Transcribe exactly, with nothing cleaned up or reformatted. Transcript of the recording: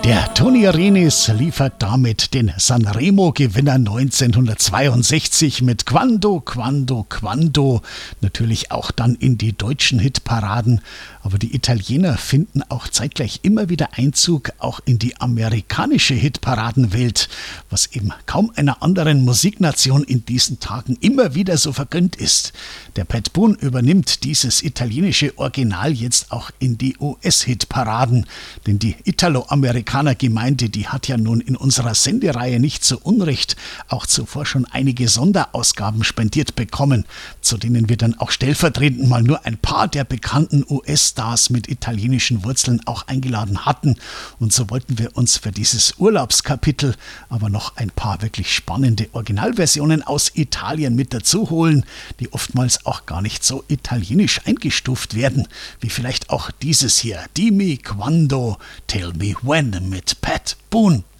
Der Tony Renis liefert damit den Sanremo-Gewinner neunzehnhundertzweiundsechzig mit Quando, Quando, Quando natürlich auch dann in die deutschen Hitparaden. Aber die Italiener finden auch zeitgleich immer wieder Einzug auch in die amerikanische Hitparadenwelt, was eben kaum einer anderen Musiknation in diesen Tagen immer wieder so vergönnt ist. Der Pat Boone übernimmt dieses italienische Original jetzt auch in die U S-Hitparaden, denn die Italo-Amerikaner-Gemeinde, die hat ja nun in unserer Sendereihe nicht zu Unrecht auch zuvor schon einige Sonderausgaben spendiert bekommen, zu denen wir dann auch stellvertretend mal nur ein paar der bekannten U S-Stars mit italienischen Wurzeln auch eingeladen hatten. Und so wollten wir uns für dieses Urlaubskapitel aber noch ein paar wirklich spannende Originalversionen aus Italien mit dazu holen, die oftmals auch gar nicht so italienisch eingestuft werden, wie vielleicht auch dieses hier, Dimmi Quando, Tell Me When mit Pat Boone.